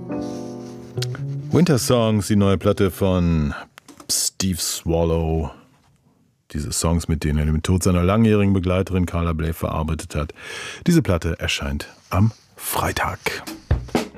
Winter Songs, die neue Platte von Steve Swallow. Diese Songs, mit denen er den Tod seiner langjährigen Begleiterin Carla Bley verarbeitet hat. Diese Platte erscheint am Freitag.